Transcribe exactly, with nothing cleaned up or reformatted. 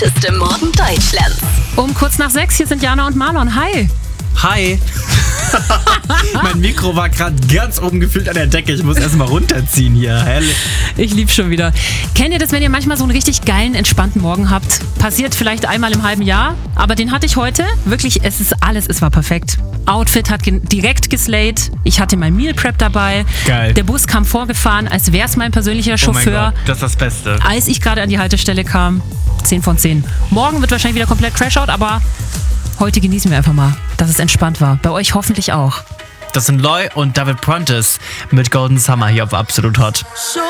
beliebteste Morgen Deutschlands. Um kurz nach sechs, hier sind Jana und Marlon. Hi. Hi. Mein Mikro war gerade ganz oben gefüllt an der Decke. Ich muss erstmal runterziehen hier. Hell. Ich lieb's schon wieder. Kennt ihr das, wenn ihr manchmal so einen richtig geilen, entspannten Morgen habt? Passiert vielleicht einmal im halben Jahr, aber den hatte ich heute. Wirklich, es ist alles, es war perfekt. Outfit hat ge- direkt geslayed. Ich hatte mein Meal Prep dabei. Geil. Der Bus kam vorgefahren, als wäre es mein persönlicher Chauffeur. Oh mein Gott, das ist das Beste. Als ich gerade an die Haltestelle kam, zehn von zehn. Morgen wird wahrscheinlich wieder komplett Crashout, aber heute genießen wir einfach mal, dass es entspannt war. Bei euch hoffentlich auch. Das sind Loy und David Prentice mit Golden Summer hier auf Absolut Hot. Show